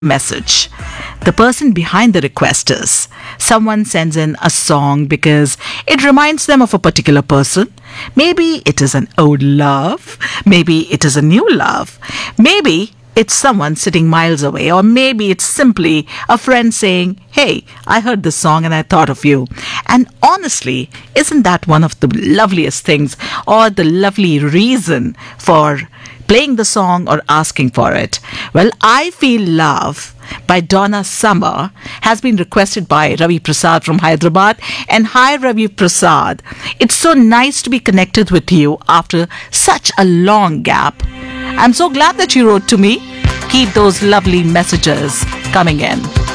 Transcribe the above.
message. The person behind the request is someone sends in a song because it reminds them of a particular person. Maybe it is an old love. Maybe it is a new love. Maybe it's someone sitting miles away, or maybe it's simply a friend saying, "Hey, I heard this song and I thought of you." And honestly, isn't that one of the loveliest things, or the lovely reason for playing the song or asking for it? Well, I Feel Love by Donna Summer has been requested by Ravi Prasad from Hyderabad. And hi, Ravi Prasad. It's so nice to be connected with you after such a long gap. I'm so glad that you wrote to me. Keep those lovely messages coming in.